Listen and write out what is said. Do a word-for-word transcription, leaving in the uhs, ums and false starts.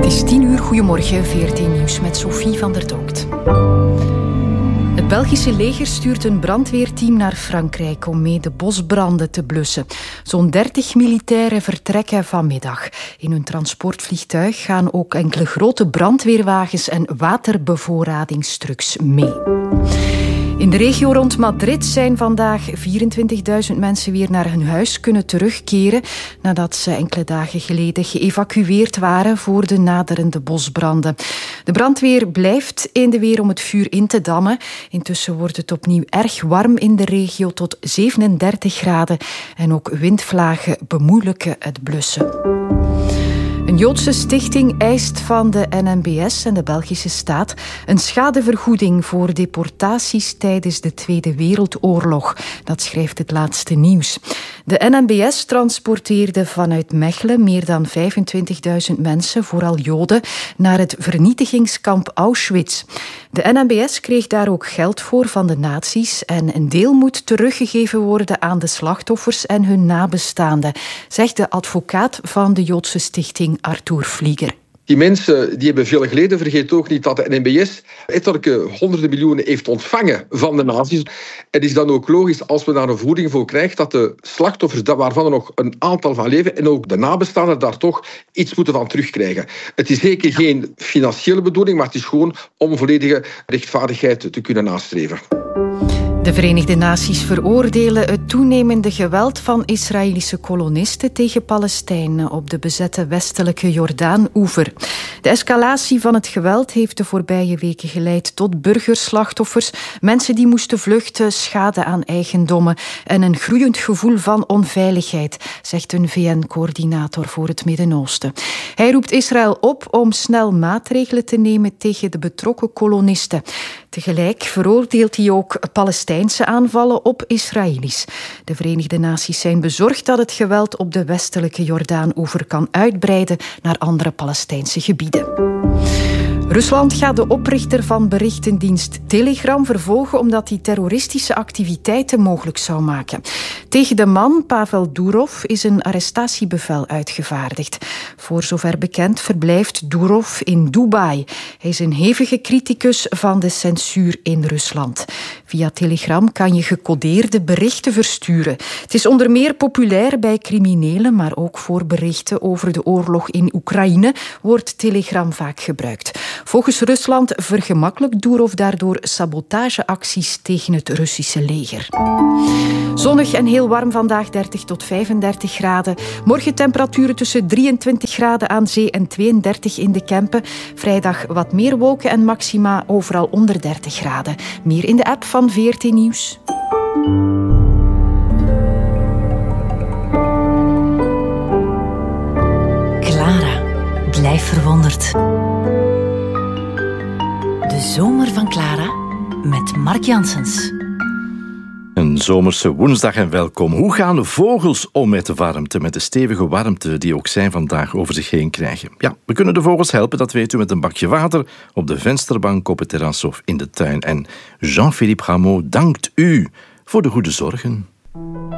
Het is tien uur, goedemorgen, V R T Nieuws met Sophie van der Donkt. Het Belgische leger stuurt een brandweerteam naar Frankrijk om mee de bosbranden te blussen. Zo'n dertig militairen vertrekken vanmiddag. In hun transportvliegtuig gaan ook enkele grote brandweerwagens en waterbevoorradingstrucks mee. In de regio rond Madrid zijn vandaag vierentwintigduizend mensen weer naar hun huis kunnen terugkeren nadat ze enkele dagen geleden geëvacueerd waren voor de naderende bosbranden. De brandweer blijft in de weer om het vuur in te dammen. Intussen wordt het opnieuw erg warm in de regio tot zevenendertig graden en ook windvlagen bemoeilijken het blussen. Een Joodse stichting eist van de N M B S en de Belgische staat een schadevergoeding voor deportaties tijdens de Tweede Wereldoorlog. Dat schrijft het laatste nieuws. De N M B S transporteerde vanuit Mechelen meer dan vijfentwintigduizend mensen, vooral Joden, naar het vernietigingskamp Auschwitz. De N M B S kreeg daar ook geld voor van de nazi's en een deel moet teruggegeven worden aan de slachtoffers en hun nabestaanden, zegt de advocaat van de Joodse stichting Arthur Vlieger. Die mensen die hebben veel geleden. Vergeet ook niet dat de N M B S etterlijke honderden miljoenen heeft ontvangen van de nazi's. Het is dan ook logisch, als we daar een vergoeding voor krijgen, dat de slachtoffers, waarvan er nog een aantal van leven, en ook de nabestaanden daar toch iets moeten van terugkrijgen. Het is zeker geen financiële bedoeling, maar het is gewoon om volledige rechtvaardigheid te kunnen nastreven. De Verenigde Naties veroordelen het toenemende geweld van Israëlische kolonisten tegen Palestijnen op de bezette westelijke Jordaan-oever. De escalatie van het geweld heeft de voorbije weken geleid tot burgerslachtoffers, mensen die moesten vluchten, schade aan eigendommen en een groeiend gevoel van onveiligheid, zegt een V N-coördinator voor het Midden-Oosten. Hij roept Israël op om snel maatregelen te nemen tegen de betrokken kolonisten. Tegelijk veroordeelt hij ook Palestijnse aanvallen op Israëli's. De Verenigde Naties zijn bezorgd dat het geweld op de westelijke Jordaan-oever kan uitbreiden naar andere Palestijnse gebieden. Rusland gaat de oprichter van berichtendienst Telegram vervolgen omdat hij terroristische activiteiten mogelijk zou maken. Tegen de man, Pavel Durov, is een arrestatiebevel uitgevaardigd. Voor zover bekend verblijft Durov in Dubai. Hij is een hevige criticus van de censuur in Rusland. Via Telegram kan je gecodeerde berichten versturen. Het is onder meer populair bij criminelen, maar ook voor berichten over de oorlog in Oekraïne wordt Telegram vaak gebruikt. Volgens Rusland vergemakkelijkt Durov daardoor sabotageacties tegen het Russische leger. Zonnig en heel warm vandaag, dertig tot vijfendertig graden. Morgen temperaturen tussen drieëntwintig graden aan zee en tweeëndertig in de Kempen. Vrijdag wat meer wolken en maxima overal onder dertig graden. Meer in de app van V R T Nieuws. Clara, blijf verwonderd. De zomer van Clara met Mark Janssens. Een zomerse woensdag en welkom. Hoe gaan vogels om met de warmte, met de stevige warmte die ook zij vandaag over zich heen krijgen? Ja, we kunnen de vogels helpen, dat weet u, met een bakje water op de vensterbank, op het terras of in de tuin. En Jean-Philippe Rameau dankt u voor de goede zorgen.